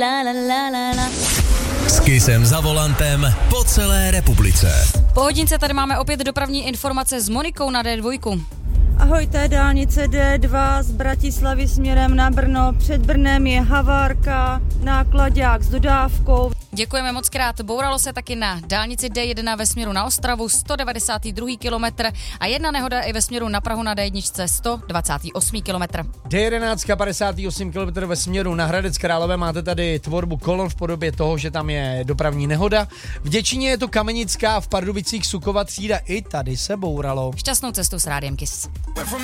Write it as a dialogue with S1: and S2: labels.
S1: S Kissem za volantem po celé republice.
S2: Po hodince tady máme opět dopravní informace s Monikou na D2.
S3: Ahoj, to je dálnice D2 z Bratislavy směrem na Brno. Před Brnem je havárka, náklaďák s dodávkou.
S2: Děkujeme moc krát. Bouralo se taky na dálnici D1 ve směru na Ostravu 192. kilometr a jedna nehoda i ve směru na Prahu na D1 128. kilometr.
S4: D11 58 km ve směru na Hradec Králové, máte tady tvorbu kolon v podobě toho, že tam je dopravní nehoda. V Děčíně je to Kamenická, v Pardubicích Suková třída, i tady se bouralo.
S2: Šťastnou cestu s Rádiem Kiss.